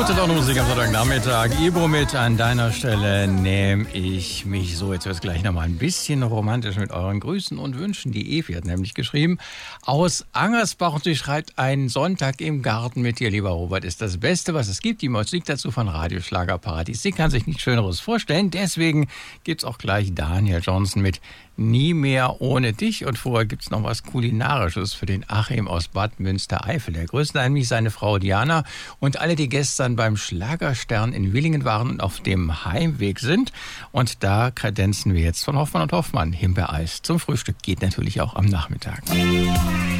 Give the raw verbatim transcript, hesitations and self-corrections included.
Gute Laune Musik am Sonntagnachmittag. Ibro mit an deiner Stelle nehme ich mich so. Jetzt wird es gleich nochmal ein bisschen romantisch mit euren Grüßen und Wünschen. Die Evi hat nämlich geschrieben aus Angersbach und sie schreibt, ein Sonntag im Garten mit dir, lieber Robert, ist das Beste, was es gibt. Die Musik dazu von Radioschlagerparadies. Sie kann sich nichts Schöneres vorstellen. Deswegen gibt's auch gleich Daniel Johnson mit Nie mehr ohne dich. Und vorher gibt's noch was Kulinarisches für den Achim aus Bad Münstereifel. Der grüßt nämlich seine Frau Diana und alle, die gestern beim Schlagerstern in Willingen waren und auf dem Heimweg sind. Und da kredenzen wir jetzt von Hoffmann und Hoffmann Himbeereis zum Frühstück. Geht natürlich auch am Nachmittag.